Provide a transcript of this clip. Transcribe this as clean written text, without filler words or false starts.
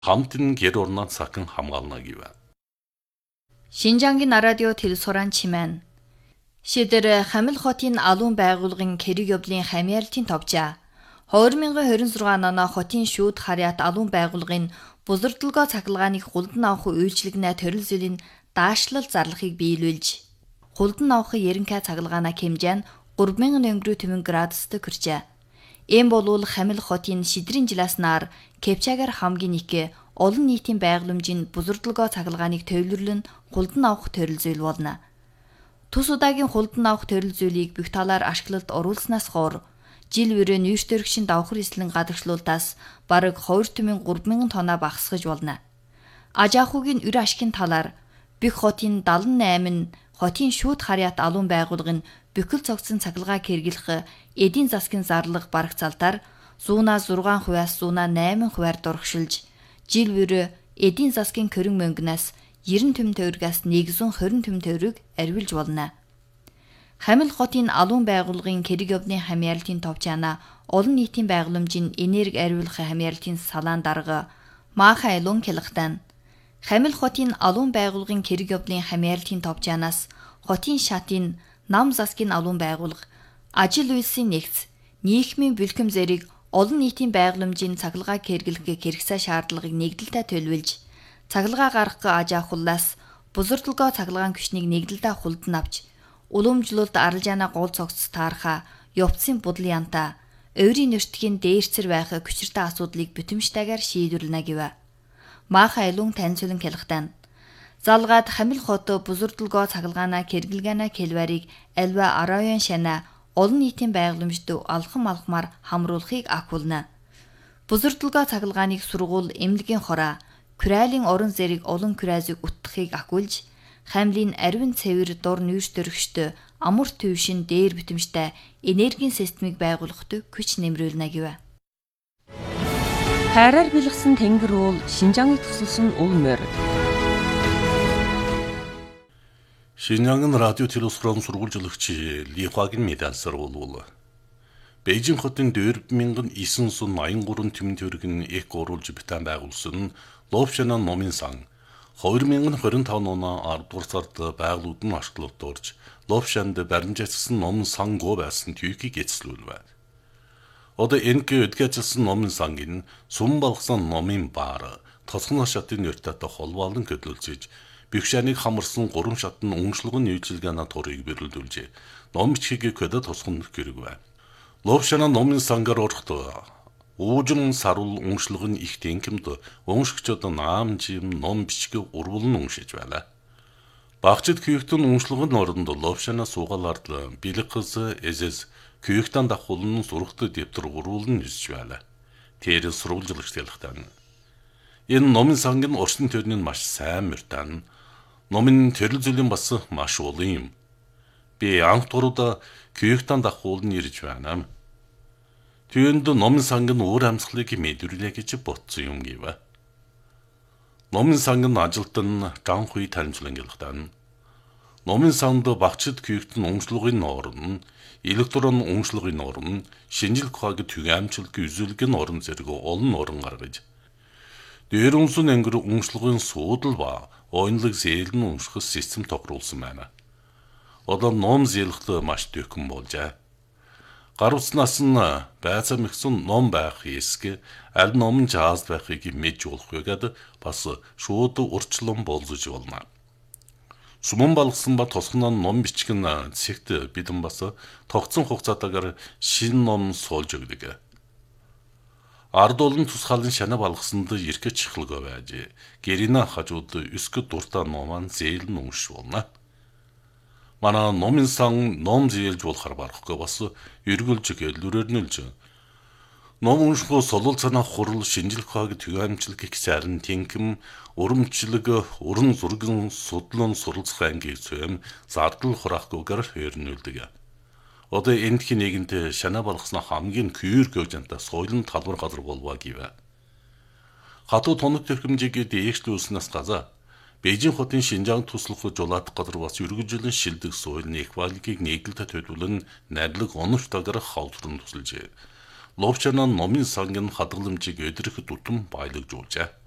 хамтын гэр орноо сахин хамгаална гэв. Шинжангийн радио телесуран чимэн. Шидэр Хамил хотын алуун байгууллагын Кэрэг явдлын хамьяалтын товчаа. 2026 оноо хотын шүүд харьяат алуун байгууллагын бузардлагоо цахилгааныг хулдан авах үйлчилгэнэ төрөл зүйлийн даашлал зарлахыг биелүүлж, хулдан авах ерөнхий цахилгаанаа хэмжээ нь 3000 градустай хүрчээ. Ийм болвол Хамил хотын шидрийн жиласнаар Кепчагаар хамгийн их олон нийтийн байгууламжийн бузардлагоо цахилгааныг төвлөрлөн хулдан авах төрөл зүйл болно. Тус удаагийн хулдан авах төрөл зүйлийг бүх талаар ашиглалд оруулснаас хойш жил бүрээ нүүрс төрөгшин давхар эслэн гадагшлуултаас бараг 2,3000 тонна багасгаж болно. Аж ахуйн өр ашигын талаар бүх хотын 78 хотын шүүд харьяат алуун байгууллагын бүхэл цогцсон цахилгааг хэрэглэх эдийн засгийн зарлага бараг цалтаар 106%-аас 108%-аар дургшилж, жил бүрээ эдийн засгийн хөрөнгө мөнгнөөс 90 төгрөгөөс 120 төгрөг арвилж болно. Хамил хотын алуун байгууллагын Кэрэг явдлын хамьяалтын товчаана олон нийтийн байгууламжийн энерги ариулгын хамьяалтын салаан дарга Маха Илун Келхтан. Хамил хотын алуун байгууллагын Кэрэг явдлын хамьяалтын товчаанаас хотын шатын нам засгийн алуун байгууллага ажил үйлсийн нэгц нийгмийн бэлтгэм зэрэг олон нийтийн байгууламжийн цахилгааг хэрэглэх хэрэгцээ шаардлагыг нэгдэлтэй төлөвлөж, цахилгаа гаргах аж ахуйлаас бузардлагоо цахилгаан хүчнийг нэгдэлтэй хулдан авч, уламжлалт аралжаана гол цогц таарха явцын будлын янта өөрийн нэртгийн дээрцэр байх хүчиртэй асуудлыг бүтэмжтэйгээр шийдвэрлэнэ гэв. Маха Илун танилцуулан хэлэхдээ залгаад Хамил хот бузардлагоо цахилгаанаа хэрэглэгээнэ хэлвэрийг альва арааян шана олон нийтийн байгууламжид алхам алхмаар хамруулахыг агуулна. Бузардлагоо цахилгааныг сургууль, эмнэлгийн хороо, Күрайлын орон зэрэг олон күрайзыг утгахыг агуулж, Хамлын ариун цэвэр дур нүүрс төрөгчд амар төвшин дээр битэмжтэй энергийн системийг байгуулахад хүч нэмрүүлнэ гэв. Хайраар бэлгсэн тэнгэр уул Шинжааныг тусалсан уул морь. Шинжаангийн радио телесуран сургуульчлагч Лихагийн медальсар болвол Бээжин хотын 4983 тэмэн төгрөгийн эк оруулж битэн байгуулсан Ловшана номын сан 2025 оны 10 дугаар сард байгууллагууд нь ашиглалт орж Ловшанд баримжаачсан номын сан гоо байсан түйхийг эцлүүлвэ. Одоо энэгээ өдгөөжсэн номын сангийн сум балгасан номын баар тосгон шатын нэртэйтэй холбоолон хөдөлж бигшаныг хамарсан 3 шатны уншлогын нийтлэгийн турыг бэрэлдүүлжээ. Ном бичгийг көдө тосгонох гэрэг. Ловшана номын сангаар орохдоо уужин сарул уншлогын их тэнкэмд уншигчид наамжим ном бичгийг урвалн уншиж байлаа. Багчид күйхтэн уншлогын оронд Ловшана суугалард бэлгхэс эзэс күйхтэн дахуулн сургахт дэвтэр урвалн нисж байлаа. Тэр сурвалжлагч хэлэхдээ энэ номын сангийн орчин төрний маш сайн мөртан номын төрөл зүйлийн бас маш олон юм. Би анх туруда күйхтэн дахуулн ирж байна. Түүнд номын сангийн өөр амьсгалыг мэдрүүлээ гэж бодсон юм гэв. Номын сангийн ажилтан Жанхуй танилцуулан хэлэхдээ номын санд багчид күйхтэн уншлагын орон, электрон уншлагын орон, шинжлэх ухааг түгээмжлэгийн үзүүлгийн орон зэрэг олон орон гаргаж дээр унсан ангир уншлагын суудал ба ойнлог зээлэн унших систем тохируулсан байна. Одоо ном зээлхлээ маш төхөн болжээ. Гаруцнаас нь байцаа мэгсэн ном байх эсгэ аль ном жааз байхыг мэдж болохгүй гэдэг бас шууд урчлан болзож болно. Суман балгсан ба тосгоноо ном бичих нь зэгт бидэн бас тогтсон хугацаатаагаар шинэ ном суулж өгдөг. Ард олон тусгаалын шана балгасанд иркэ чихлгөө байж гэрина хажууд өсгөд дуртай номан зээлэн уншиж болно. Манай номын сан ном зээлж болохар барахгүй бас эргүүлж гэлүрэрнэлж ном уншихоо солол санаа хурал шинжлэх ухааг түгээмжлэх гисарын тэнхэм урамчлаг уран зургийн судлан суралцах ангийн цэм зардал хураахгүйгээр хөрнүүлдэг. Одоо эндхийн нэгэнт шана балгасна хамгийн күйр гövжэнтэй соёлын талбар газар болваа гэв. Хатуу тоног төрхөмжийг дээшлүүлснээс газа Бээжин хотын Шинжаан туслах жуулаадах газар бас үргэлжлэн шилдэг соёлын экологийг нэгдэлтэй төлөвлөн найрлаг оновчтойгоор хавдран тусалжээ. Ловшана номын сангийн хадгаламжийг өдрөх тутам баялагжуулжээ.